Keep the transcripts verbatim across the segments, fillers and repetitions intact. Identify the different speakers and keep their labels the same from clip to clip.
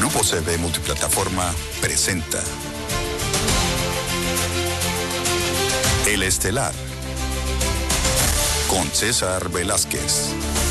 Speaker 1: Grupo C V Multiplataforma presenta El Estelar con César Velázquez.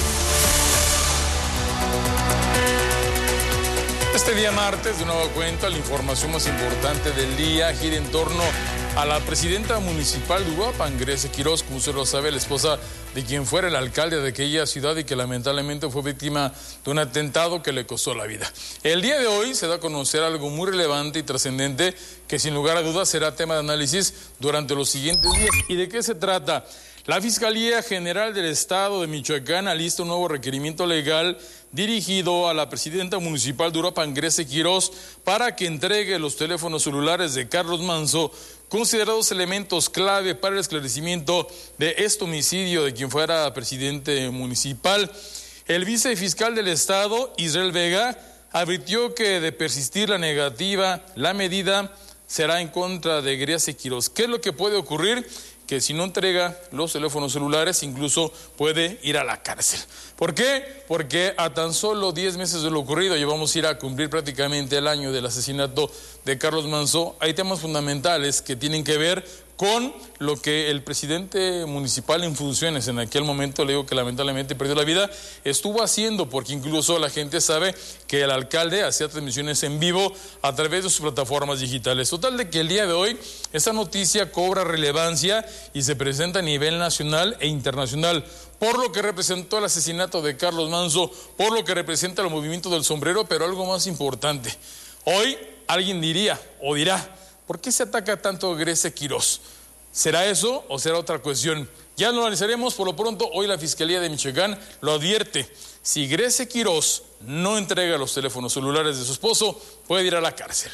Speaker 2: Este día martes, de nueva cuenta, la información más importante del día gira en torno a la presidenta municipal de Uruapan, Grecia Quiroz, como usted lo sabe, la esposa de quien fuera el alcalde de aquella ciudad y que lamentablemente fue víctima de un atentado que le costó la vida. El día de hoy se da a conocer algo muy relevante y trascendente que sin lugar a dudas será tema de análisis durante los siguientes días. ¿Y de qué se trata? La Fiscalía General del Estado de Michoacán alista un nuevo requerimiento legal dirigido a la presidenta municipal de Uruapan, Grecia Quiroz, para que entregue los teléfonos celulares de Carlos Manzo, considerados elementos clave para el esclarecimiento de este homicidio de quien fuera presidente municipal. El vicefiscal del Estado, Israel Vega, advirtió que de persistir la negativa, la medida será en contra de Grecia Quiroz. ¿Qué es lo que puede ocurrir? Que si no entrega los teléfonos celulares, incluso puede ir a la cárcel. ¿Por qué? Porque a tan solo diez meses de lo ocurrido, llevamos a ir a cumplir prácticamente el año del asesinato de Carlos Manzo. Hay temas fundamentales que tienen que ver con lo que el presidente municipal en funciones, en aquel momento le digo que lamentablemente perdió la vida, estuvo haciendo, porque incluso la gente sabe que el alcalde hacía transmisiones en vivo a través de sus plataformas digitales. Total de que el día de hoy esta noticia cobra relevancia y se presenta a nivel nacional e internacional, por lo que representó el asesinato de Carlos Manzo, por lo que representa el movimiento del sombrero, pero algo más importante. Hoy alguien diría o dirá, ¿por qué se ataca tanto a Grecia Quiroz? ¿Será eso o será otra cuestión? Ya lo analizaremos. Por lo pronto, hoy la Fiscalía de Michoacán lo advierte. Si Grecia Quiroz no entrega los teléfonos celulares de su esposo, puede ir a la cárcel.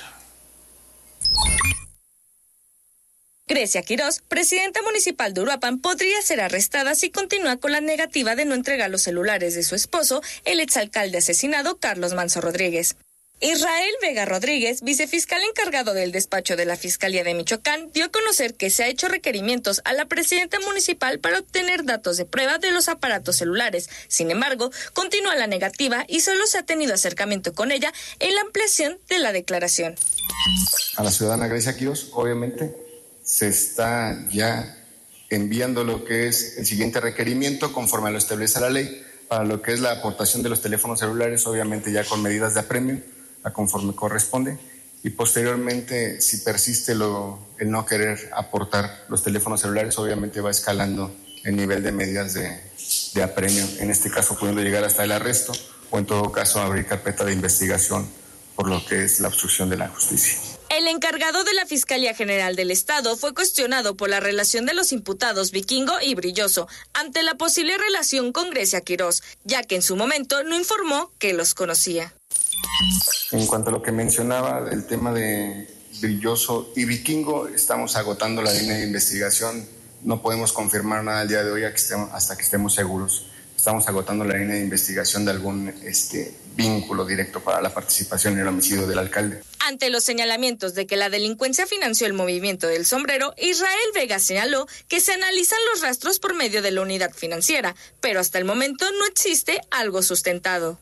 Speaker 3: Grecia Quiroz, presidenta municipal de Uruapan, podría ser arrestada si continúa con la negativa de no entregar los celulares de su esposo, el exalcalde asesinado Carlos Manzo Rodríguez. Israel Vega Rodríguez, vicefiscal encargado del despacho de la Fiscalía de Michoacán, dio a conocer que se ha hecho requerimientos a la presidenta municipal para obtener datos de prueba de los aparatos celulares. Sin embargo, continúa la negativa y solo se ha tenido acercamiento con ella en la ampliación de la declaración.
Speaker 4: A la ciudadana Grecia Quiroz, obviamente, se está ya enviando lo que es el siguiente requerimiento conforme a lo establece la ley, para lo que es la aportación de los teléfonos celulares, obviamente ya con medidas de apremio, a conforme corresponde, y posteriormente si persiste lo, el no querer aportar los teléfonos celulares, obviamente va escalando el nivel de medidas de, de apremio, en este caso pudiendo llegar hasta el arresto o en todo caso abrir carpeta de investigación por lo que es la obstrucción de la justicia.
Speaker 3: El encargado de la Fiscalía General del Estado fue cuestionado por la relación de los imputados Vikingo y Brilloso ante la posible relación con Grecia Quiroz, ya que en su momento no informó que los conocía.
Speaker 4: En cuanto a lo que mencionaba del tema de Brilloso y Vikingo, estamos agotando la línea de investigación. No podemos confirmar nada el día de hoy hasta que estemos seguros. Estamos agotando la línea de investigación de algún este, vínculo directo para la participación en el homicidio del alcalde.
Speaker 3: Ante los señalamientos de que la delincuencia financió el movimiento del sombrero, Israel Vega señaló que se analizan los rastros por medio de la unidad financiera, pero hasta el momento no existe algo sustentado.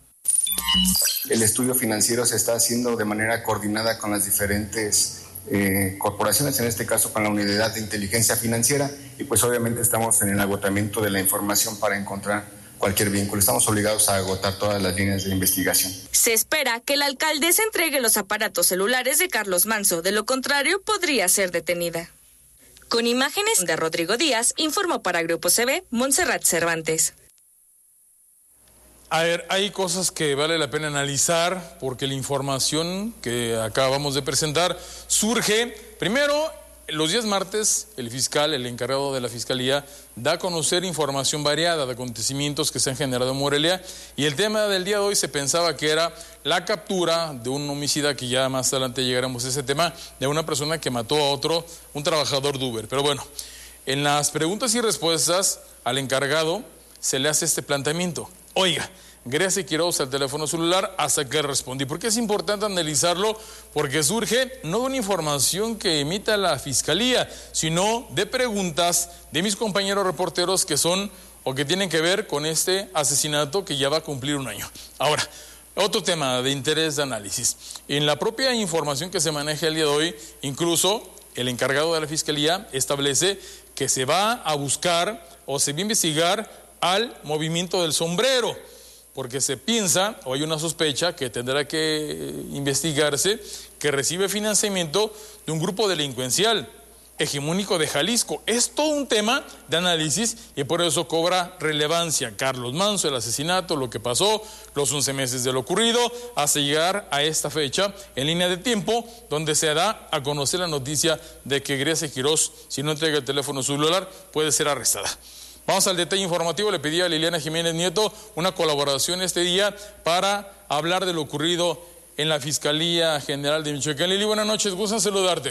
Speaker 4: El estudio financiero se está haciendo de manera coordinada con las diferentes eh, corporaciones, en este caso con la unidad de inteligencia financiera, y pues obviamente estamos en el agotamiento de la información para encontrar cualquier vínculo. Estamos obligados a agotar todas las líneas de investigación.
Speaker 3: Se espera que la alcaldesa entregue los aparatos celulares de Carlos Manzo, de lo contrario podría ser detenida. Con imágenes de Rodrigo Díaz, informó para Grupo C V, Montserrat Cervantes.
Speaker 2: A ver, hay cosas que vale la pena analizar porque la información que acabamos de presentar surge, primero, los días martes, el fiscal, el encargado de la Fiscalía, da a conocer información variada de acontecimientos que se han generado en Morelia, y el tema del día de hoy se pensaba que era la captura de un homicida, que ya más adelante llegaremos a ese tema, de una persona que mató a otro, un trabajador de Uber. Pero bueno, en las preguntas y respuestas al encargado se le hace este planteamiento. Oiga, Grecia Quiroz al teléfono celular, hasta que respondí. ¿Por qué es importante analizarlo? Porque surge no de una información que emita la Fiscalía, sino de preguntas de mis compañeros reporteros que son o que tienen que ver con este asesinato que ya va a cumplir un año. Ahora, Otro tema de interés de análisis. En la propia información que se maneja el día de hoy, incluso el encargado de la Fiscalía establece que se va a buscar o se va a investigar al movimiento del sombrero, porque se piensa, o hay una sospecha que tendrá que investigarse, que recibe financiamiento de un grupo delincuencial hegemónico de Jalisco. Es todo un tema de análisis y por eso cobra relevancia Carlos Manso, el asesinato, lo que pasó, los once meses de lo ocurrido, hasta llegar a esta fecha en línea de tiempo, donde se da a conocer la noticia de que Grecia Quirós, si no entrega el teléfono celular, puede ser arrestada. Vamos al detalle informativo. Le pedí a Liliana Jiménez Nieto una colaboración este día para hablar de lo ocurrido en la Fiscalía General de Michoacán. Lili, buenas noches, gusto en saludarte.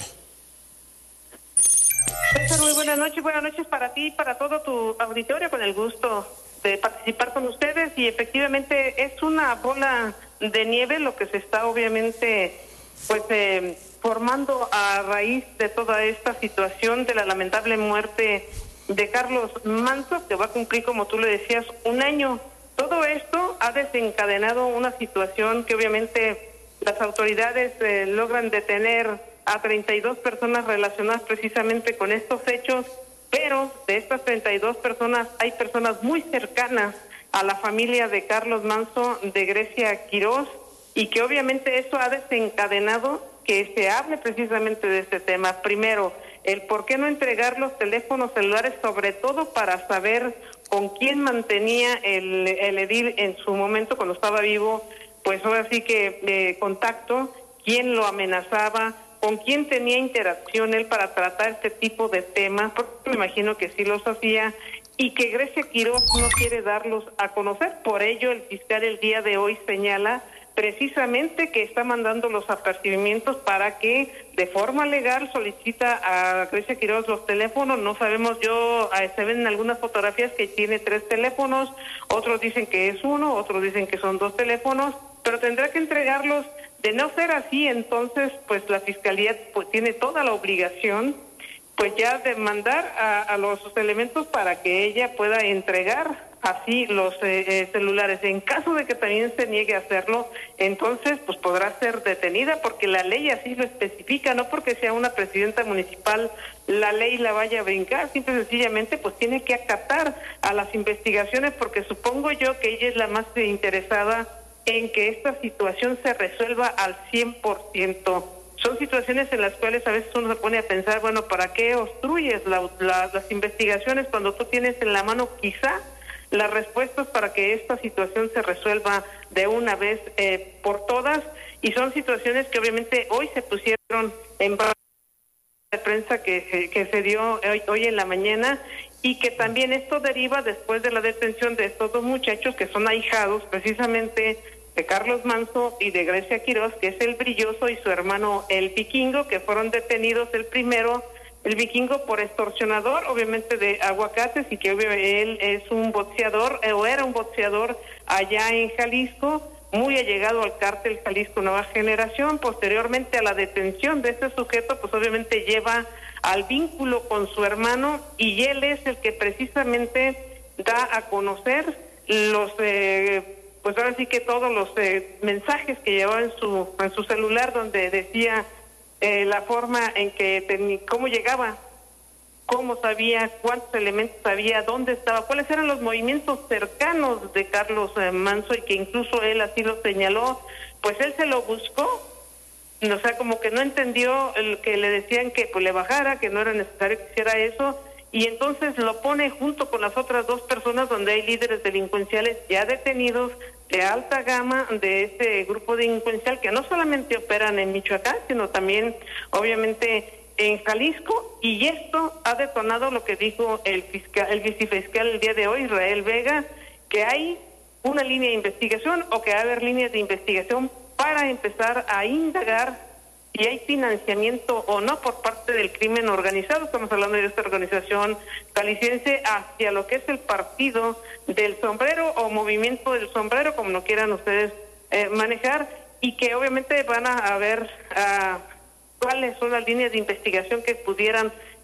Speaker 5: César, muy buenas noches, buenas noches para ti y para todo tu auditorio, con el gusto de participar con ustedes. Y efectivamente es una bola de nieve lo que se está obviamente pues eh, formando a raíz de toda esta situación de la lamentable muerte de Carlos Manso, que va a cumplir, como tú le decías, un año. Todo esto ha desencadenado una situación que obviamente las autoridades eh, logran detener a treinta y dos personas relacionadas precisamente con estos hechos, pero de estas treinta y dos personas hay personas muy cercanas a la familia de Carlos Manso, de Grecia Quirós, y que obviamente eso ha desencadenado que se hable precisamente de este tema. Primero, el por qué no entregar los teléfonos celulares, sobre todo para saber con quién mantenía el, el edil en su momento cuando estaba vivo, pues ahora sí que eh, contacto, quién lo amenazaba, con quién tenía interacción él para tratar este tipo de temas, porque me imagino que sí los hacía, y que Grecia Quirós no quiere darlos a conocer. Por ello el fiscal el día de hoy señala precisamente que está mandando los apercibimientos para que de forma legal solicita a Grecia Quirós los teléfonos. No sabemos, yo se ven en algunas fotografías que tiene tres teléfonos, otros dicen que es uno, otros dicen que son dos teléfonos, pero tendrá que entregarlos. De no ser así, entonces pues la Fiscalía pues tiene toda la obligación pues ya de mandar a, a los elementos para que ella pueda entregar así los eh, eh, celulares. En caso de que también se niegue a hacerlo, entonces pues podrá ser detenida, porque la ley así lo especifica, no porque sea una presidenta municipal la ley la vaya a brincar, simple y sencillamente pues tiene que acatar a las investigaciones, porque supongo yo que ella es la más interesada en que esta situación se resuelva al cien por ciento. Son situaciones en las cuales a veces uno se pone a pensar, bueno, ¿para qué obstruyes la, la, las investigaciones cuando tú tienes en la mano quizá las respuestas para que esta situación se resuelva de una vez eh, por todas? Y son situaciones que obviamente hoy se pusieron en de prensa que, que se dio hoy, hoy en la mañana, y que también esto deriva después de la detención de estos dos muchachos que son ahijados precisamente de Carlos Manso y de Grecia Quirós, que es el Brilloso y su hermano el Vikingo, que fueron detenidos, el primero, el Vikingo, por extorsionador, obviamente de aguacates, y que él es un boxeador, o era un boxeador allá en Jalisco, muy allegado al cártel Jalisco Nueva Generación. Posteriormente a la detención de este sujeto, pues obviamente lleva al vínculo con su hermano, y él es el que precisamente da a conocer los... Eh, pues ahora sí que todos los eh, mensajes que llevaba en su en su celular, donde decía eh, la forma en que ten, cómo llegaba, cómo sabía, cuántos elementos sabía, dónde estaba, cuáles eran los movimientos cercanos de Carlos eh, Manso, y que incluso él así lo señaló. Pues él se lo buscó, o sea, como que no entendió el que le decían que pues le bajara, que no era necesario que hiciera eso, y entonces lo pone junto con las otras dos personas, donde hay líderes delincuenciales ya detenidos de alta gama de este grupo delincuencial, que no solamente operan en Michoacán, sino también obviamente en Jalisco. Y esto ha detonado lo que dijo el fiscal, el vicefiscal el día de hoy, Israel Vega, que hay una línea de investigación, o que va a haber líneas de investigación para empezar a indagar si hay financiamiento o no por parte del crimen organizado. Estamos hablando de esta organización jalisciense hacia lo que es el partido del sombrero, o movimiento del sombrero, como lo quieran ustedes eh, manejar, y que obviamente van a, a ver uh, cuáles son las líneas de investigación que pudieran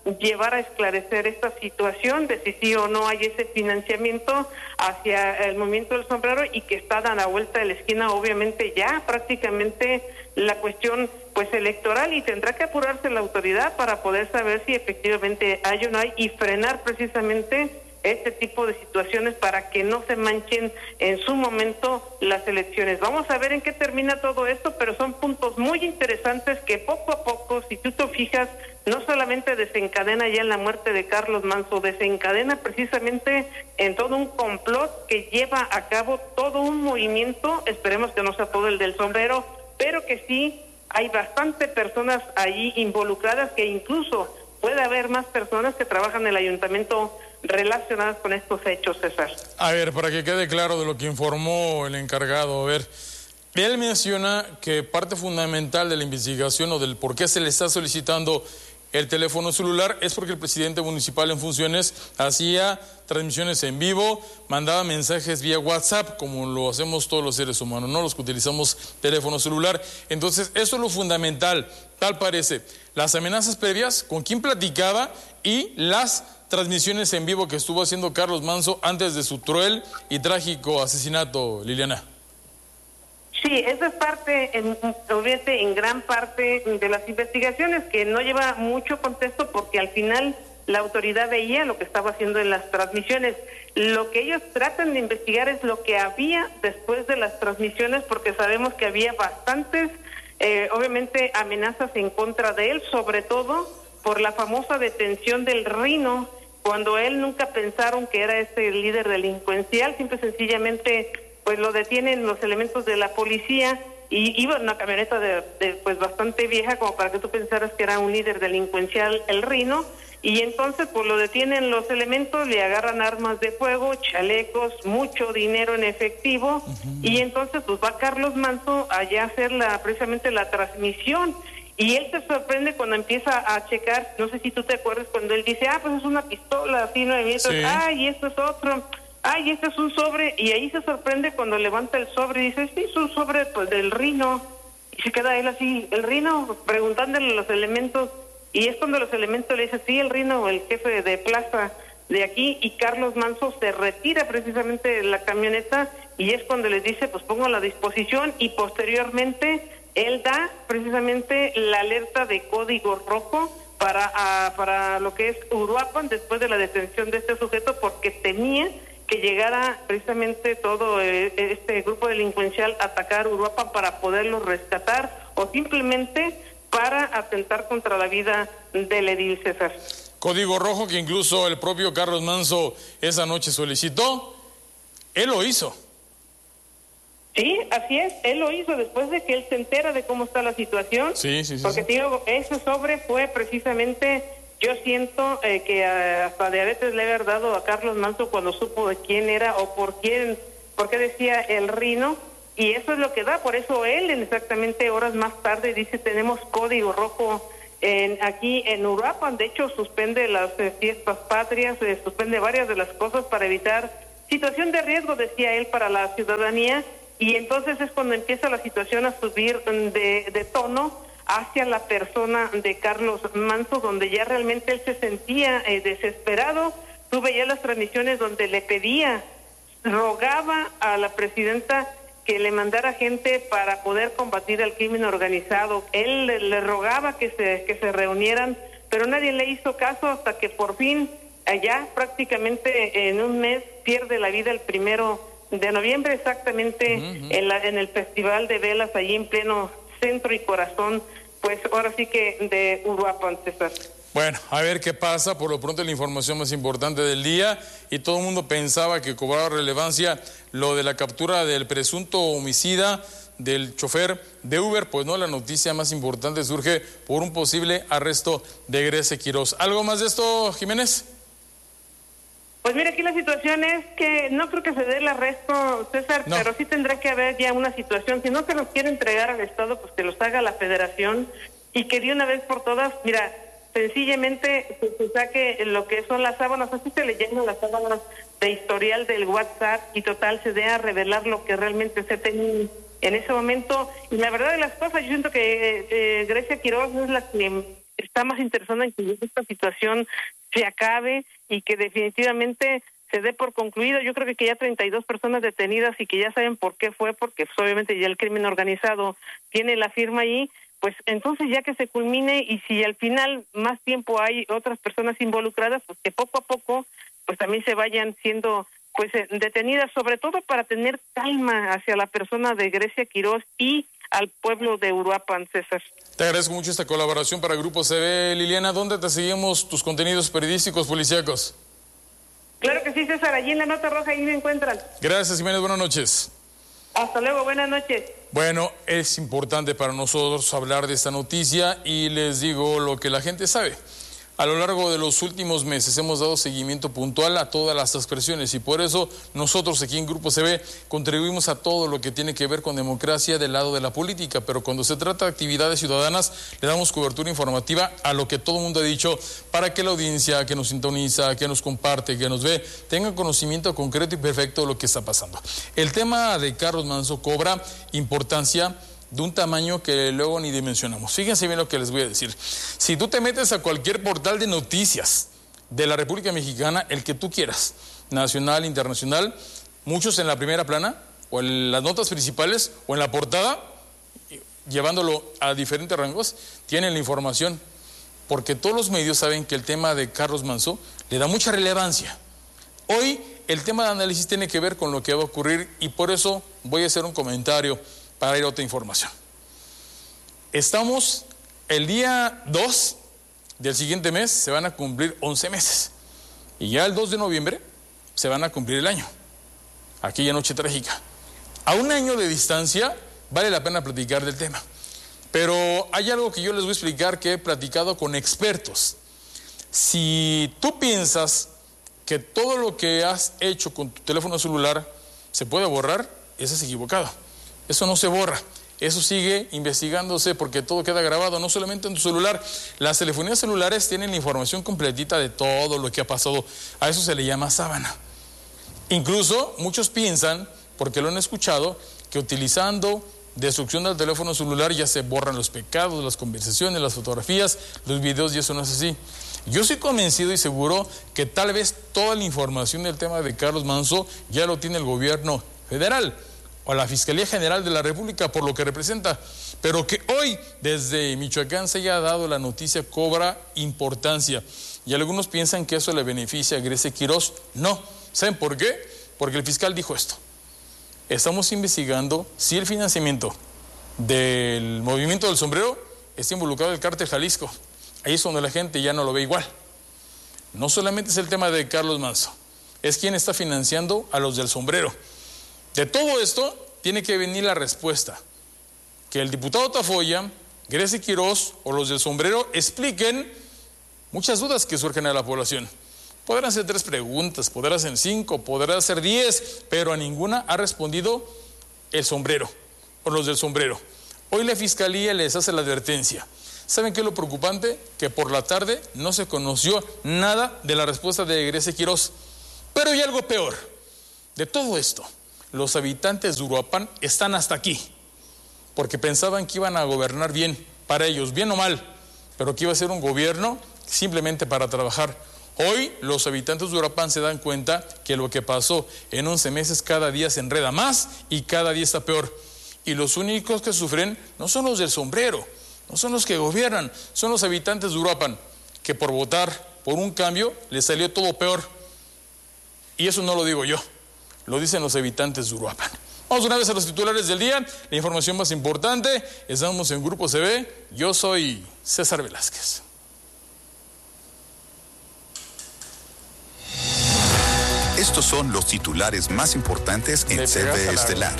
Speaker 5: llevar a esclarecer esta situación de si sí o no hay ese financiamiento hacia el movimiento del sombrero y que está a la vuelta de la esquina, obviamente ya prácticamente la cuestión pues electoral, y tendrá que apurarse la autoridad para poder saber si efectivamente hay o no hay y frenar precisamente este tipo de situaciones para que no se manchen en su momento las elecciones. Vamos a ver en qué termina todo esto, pero son puntos muy interesantes que poco a poco, si tú te fijas, no solamente desencadena ya en la muerte de Carlos Manso, desencadena precisamente en todo un complot que lleva a cabo todo un movimiento, esperemos que no sea todo el del sombrero, pero que sí hay bastantes personas allí involucradas, que incluso puede haber más personas que trabajan en el ayuntamiento relacionadas con estos hechos, César.
Speaker 2: A ver, para que quede claro de lo que informó el encargado, a ver, él menciona que parte fundamental de la investigación o del por qué se le está solicitando el teléfono celular es porque el presidente municipal en funciones hacía transmisiones en vivo, mandaba mensajes vía WhatsApp, como lo hacemos todos los seres humanos, ¿no? Los que utilizamos teléfono celular. Entonces, eso es lo fundamental, tal parece. Las amenazas previas, con quién platicaba y las transmisiones en vivo que estuvo haciendo Carlos Manso antes de su cruel y trágico asesinato, Liliana.
Speaker 5: Sí, esa es parte, en, obviamente, en gran parte de las investigaciones, que no lleva mucho contexto porque al final la autoridad veía lo que estaba haciendo en las transmisiones. Lo que ellos tratan de investigar es lo que había después de las transmisiones, porque sabemos que había bastantes, eh, obviamente, amenazas en contra de él, sobre todo por la famosa detención del Rino, cuando él nunca pensaron que era este líder delincuencial, simple y sencillamente pues lo detienen los elementos de la policía y iba en una camioneta de, de pues bastante vieja como para que tú pensaras que era un líder delincuencial el Rino, y entonces pues lo detienen los elementos, le agarran armas de fuego, chalecos, mucho dinero en efectivo, uh-huh. Y entonces pues va Carlos Manso allá a hacer la, precisamente la transmisión. Y él se sorprende cuando empieza a checar, no sé si tú te acuerdas, cuando él dice, ah, pues es una pistola, así, nueve metros, sí. Ah, y esto es otro, ah, y este es un sobre, y ahí se sorprende cuando levanta el sobre y dice, sí, es un sobre pues del Rino, y se queda él así, el Rino, preguntándole los elementos, y es cuando los elementos le dicen, sí, el Rino, el jefe de plaza de aquí, y Carlos Manso se retira precisamente de la camioneta, y es cuando les dice, pues pongo a la disposición, y posteriormente él da precisamente la alerta de código rojo para, uh, para lo que es Uruapan después de la detención de este sujeto, porque temía que llegara precisamente todo eh, este grupo delincuencial a atacar Uruapan para poderlo rescatar o simplemente para atentar contra la vida del edil, César.
Speaker 2: Código rojo que incluso el propio Carlos Manso esa noche solicitó, él lo hizo.
Speaker 5: Sí, así es, él lo hizo después de que él se entera de cómo está la situación.
Speaker 2: Sí, sí, sí.
Speaker 5: Porque,
Speaker 2: sí.
Speaker 5: Tío, ese sobre fue precisamente, yo siento eh, que uh, hasta de aretes le había dado a Carlos Manso cuando supo de quién era o por quién, por qué decía el Rino, y eso es lo que da, por eso él en exactamente horas más tarde dice, tenemos código rojo en, aquí en Uruapan. De hecho, suspende las eh, fiestas patrias, eh, suspende varias de las cosas para evitar situación de riesgo, decía él, para la ciudadanía. Y entonces es cuando empieza la situación a subir de, de tono hacia la persona de Carlos Manso, donde ya realmente él se sentía eh, desesperado. Tú veías las transmisiones donde le pedía, rogaba a la presidenta que le mandara gente para poder combatir al crimen organizado. Él le, le rogaba que se, que se reunieran, pero nadie le hizo caso hasta que por fin, allá prácticamente en un mes, pierde la vida el primero de noviembre, exactamente, uh-huh. en, la, en el Festival de Velas, allí en pleno centro y corazón, pues ahora sí que de Uruapan, César.
Speaker 2: Bueno, a ver qué pasa. Por lo pronto la información más importante del día, y todo el mundo pensaba que cobraba relevancia lo de la captura del presunto homicida del chofer de Uber. Pues no, la noticia más importante surge por un posible arresto de Grecia Quiroz. ¿Algo más de esto, Jiménez?
Speaker 5: Pues mira, aquí la situación es que no creo que se dé el arresto, César, no. Pero sí tendrá que haber ya una situación. Si no se los quiere entregar al Estado, pues que los haga la Federación y que de una vez por todas, mira, sencillamente se, se saque lo que son las sábanas, así se le llaman las sábanas de historial del WhatsApp, y total se dé a revelar lo que realmente se tenía en ese momento. Y la verdad de las cosas, yo siento que eh, Grecia Quiroz es la que está más interesada en que esta situación se acabe y que definitivamente se dé por concluido. Yo creo que, que ya treinta y dos personas detenidas y que ya saben por qué fue, porque pues, obviamente ya el crimen organizado tiene la firma ahí, pues entonces ya que se culmine, y si al final más tiempo hay otras personas involucradas, pues que poco a poco pues también se vayan siendo pues detenidas, sobre todo para tener calma hacia la persona de Grecia Quirós y al pueblo de Uruapan, César.
Speaker 2: Te agradezco mucho esta colaboración para Grupo C V. Liliana, ¿dónde te seguimos tus contenidos periodísticos policíacos?
Speaker 5: Claro que sí, César, allí en la Nota Roja, ahí me encuentran.
Speaker 2: Gracias, Jiménez, buenas noches.
Speaker 5: Hasta luego, buenas noches.
Speaker 2: Bueno, es importante para nosotros hablar de esta noticia y les digo lo que la gente sabe. A lo largo de los últimos meses hemos dado seguimiento puntual a todas las expresiones y por eso nosotros aquí en Grupo C V contribuimos a todo lo que tiene que ver con democracia del lado de la política, pero cuando se trata de actividades ciudadanas le damos cobertura informativa a lo que todo el mundo ha dicho para que la audiencia que nos sintoniza, que nos comparte, que nos ve, tenga conocimiento concreto y perfecto de lo que está pasando. El tema de Carlos Manzo cobra importancia de un tamaño que luego ni dimensionamos. Fíjense bien lo que les voy a decir. Si tú te metes a cualquier portal de noticias de la República Mexicana, el que tú quieras, nacional, internacional, muchos en la primera plana, o en las notas principales, o en la portada, llevándolo a diferentes rangos, tienen la información, porque todos los medios saben que el tema de Carlos Manzo le da mucha relevancia. Hoy el tema de análisis tiene que ver con lo que va a ocurrir y por eso voy a hacer un comentario para ir a otra información. Estamos el día dos del siguiente mes, se van a cumplir once meses. Y ya el dos de noviembre se van a cumplir el año. Aquella noche trágica. A un año de distancia vale la pena platicar del tema. Pero hay algo que yo les voy a explicar que he platicado con expertos. Si tú piensas que todo lo que has hecho con tu teléfono celular se puede borrar, eso es equivocado. Eso no se borra, eso sigue investigándose porque todo queda grabado, no solamente en tu celular. Las telefonías celulares tienen la información completita de todo lo que ha pasado. A eso se le llama sábana. Incluso muchos piensan, porque lo han escuchado, que utilizando destrucción del teléfono celular ya se borran los pecados, las conversaciones, las fotografías, los videos, y eso no es así. Yo soy convencido y seguro que tal vez toda la información del tema de Carlos Manzo ya lo tiene el gobierno federal o la Fiscalía General de la República por lo que representa, pero que hoy desde Michoacán se haya dado la noticia cobra importancia y algunos piensan que eso le beneficia a Grecia Quirós. No, ¿saben por qué? Porque el fiscal dijo esto: estamos investigando si el financiamiento del movimiento del sombrero está involucrado en el cártel Jalisco. Ahí es donde la gente ya no lo ve igual. No solamente es el tema de Carlos Manzo, es quien está financiando a los del sombrero. De todo esto tiene que venir la respuesta. Que el diputado Tafoya, Grecia Quirós o los del sombrero expliquen muchas dudas que surgen a la población. Podrán ser tres preguntas, podrán ser cinco, podrán ser diez, pero a ninguna ha respondido el sombrero o los del sombrero. Hoy la Fiscalía les hace la advertencia. ¿Saben qué es lo preocupante? Que por la tarde no se conoció nada de la respuesta de Grecia Quirós. Pero hay algo peor. De todo esto, los habitantes de Uruapan están hasta aquí, porque pensaban que iban a gobernar bien, para ellos, bien o mal, pero que iba a ser un gobierno simplemente para trabajar. Hoy los habitantes de Uruapan se dan cuenta que lo que pasó en once meses cada día se enreda más y cada día está peor. Y los únicos que sufren no son los del sombrero, no son los que gobiernan, son los habitantes de Uruapan, que por votar por un cambio les salió todo peor. Y eso no lo digo yo, lo dicen los habitantes de Uruapan. Vamos una vez a los titulares del día, la información más importante. Estamos en Grupo C V, yo soy César Velázquez.
Speaker 1: Estos son los titulares más importantes en C V Estelar.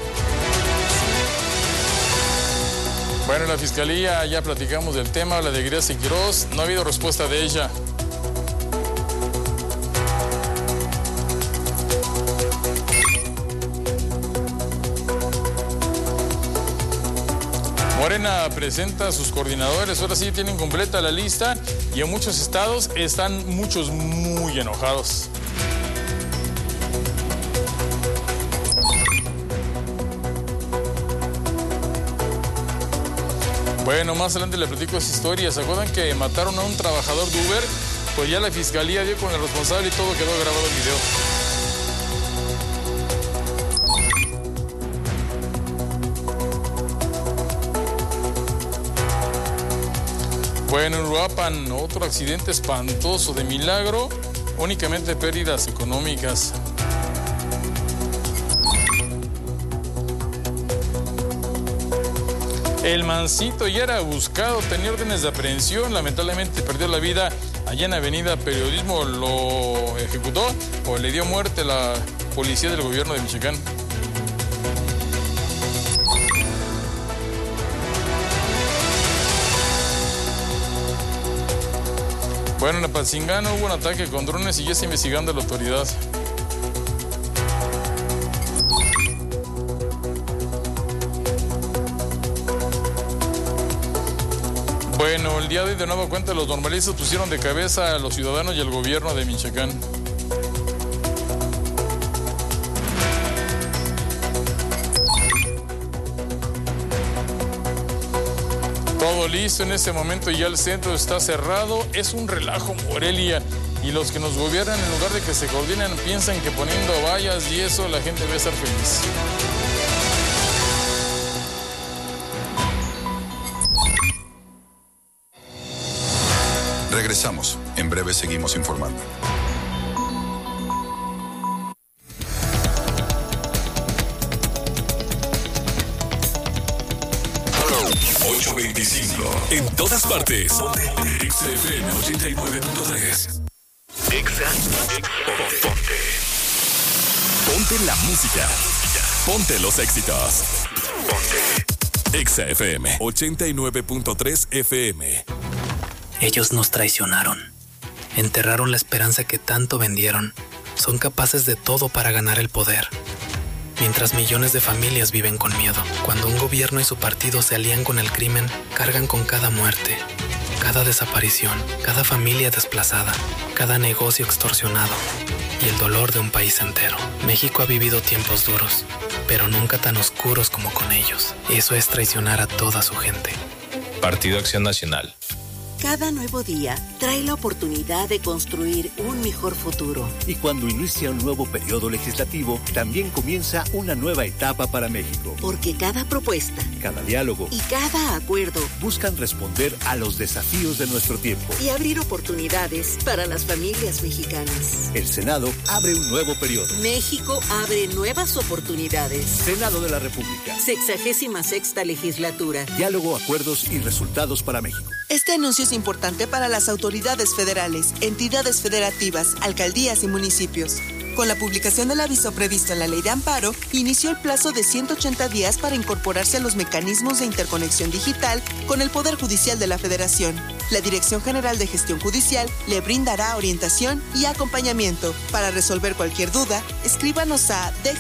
Speaker 2: Bueno, la Fiscalía, ya platicamos del tema, la de Grecia Quirós, no ha habido respuesta de ella. Morena presenta a sus coordinadores, ahora sí tienen completa la lista y en muchos estados están muchos muy enojados. Bueno, más adelante le platico esa historia. ¿Se acuerdan que mataron a un trabajador de Uber? Pues ya la fiscalía dio con el responsable y todo quedó grabado en video. Bueno, en Uruapan, otro accidente espantoso. De milagro, únicamente pérdidas económicas. El Mancito ya era buscado, tenía órdenes de aprehensión, lamentablemente perdió la vida allá en Avenida Periodismo. Lo ejecutó o le dio muerte a la policía del gobierno de Michoacán. Bueno, en Apatzingán hubo un ataque con drones y ya está investigando la autoridad. Bueno, el día de hoy de nuevo cuenta los normalistas pusieron de cabeza a los ciudadanos y al gobierno de Michoacán. Todo listo en este momento, ya el centro está cerrado. Es un relajo Morelia. Y los que nos gobiernan, en lugar de que se coordinen, piensan que poniendo vallas y eso la gente va a estar feliz.
Speaker 1: Regresamos. En breve seguimos informando.
Speaker 6: ocho veinticinco. En todas partes. X F M ochenta y nueve punto tres. Exa. Ponte. Ponte la música. Ponte los éxitos. Ponte. Exa F M ochenta y nueve punto tres F M.
Speaker 7: Ellos nos traicionaron. Enterraron la esperanza que tanto vendieron. Son capaces de todo para ganar el poder. Mientras millones de familias viven con miedo. Cuando un gobierno y su partido se alían con el crimen, cargan con cada muerte, cada desaparición, cada familia desplazada, cada negocio extorsionado y el dolor de un país entero. México ha vivido tiempos duros, pero nunca tan oscuros como con ellos. Eso es traicionar a toda su gente.
Speaker 8: Partido Acción Nacional.
Speaker 9: Cada nuevo día trae la oportunidad de construir un mejor futuro.
Speaker 10: Y cuando inicia un nuevo periodo legislativo, también comienza una nueva etapa para México.
Speaker 9: Porque cada propuesta,
Speaker 10: cada diálogo
Speaker 9: y cada acuerdo
Speaker 10: buscan responder a los desafíos de nuestro tiempo
Speaker 9: y abrir oportunidades para las familias mexicanas.
Speaker 10: El Senado abre un nuevo periodo.
Speaker 9: México abre nuevas oportunidades.
Speaker 10: Senado de la República.
Speaker 9: Sexagésima sexta legislatura.
Speaker 10: Diálogo, acuerdos y resultados para México.
Speaker 11: Este anuncio es importante para las autoridades federales, entidades federativas, alcaldías y municipios. Con la publicación del aviso previsto en la Ley de Amparo, inició el plazo de ciento ochenta días para incorporarse a los mecanismos de interconexión digital con el Poder Judicial de la Federación. La Dirección General de Gestión Judicial le brindará orientación y acompañamiento. Para resolver cualquier duda, escríbanos a